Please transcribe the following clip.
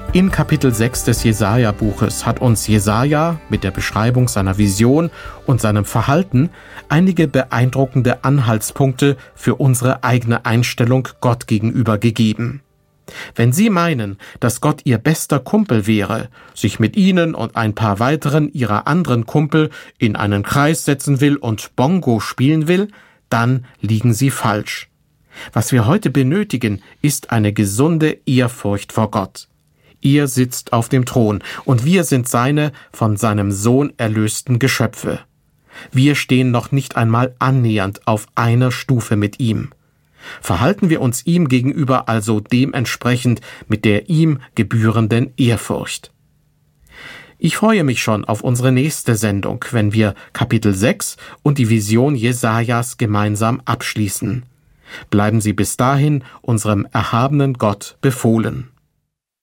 In Kapitel 6 des Jesaja-Buches hat uns Jesaja mit der Beschreibung seiner Vision und seinem Verhalten einige beeindruckende Anhaltspunkte für unsere eigene Einstellung Gott gegenüber gegeben. Wenn Sie meinen, dass Gott Ihr bester Kumpel wäre, sich mit Ihnen und ein paar weiteren Ihrer anderen Kumpel in einen Kreis setzen will und Bongo spielen will, dann liegen Sie falsch. Was wir heute benötigen, ist eine gesunde Ehrfurcht vor Gott. Er sitzt auf dem Thron und wir sind seine von seinem Sohn erlösten Geschöpfe. Wir stehen noch nicht einmal annähernd auf einer Stufe mit ihm. Verhalten wir uns ihm gegenüber also dementsprechend mit der ihm gebührenden Ehrfurcht. Ich freue mich schon auf unsere nächste Sendung, wenn wir Kapitel 6 und die Vision Jesajas gemeinsam abschließen. Bleiben Sie bis dahin unserem erhabenen Gott befohlen.